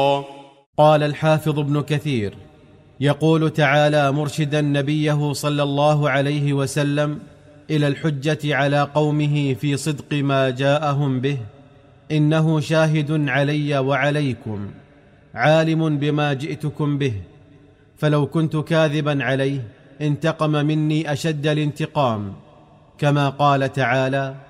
قال الحافظ ابن كثير: يقول تعالى مرشدا نبيه صلى الله عليه وسلم إلى الحجة على قومه في صدق ما جاءهم به: إنه شاهد علي وعليكم، عالم بما جئتكم به، فلو كنت كاذبا عليه انتقم مني أشد الانتقام، كما قال تعالى: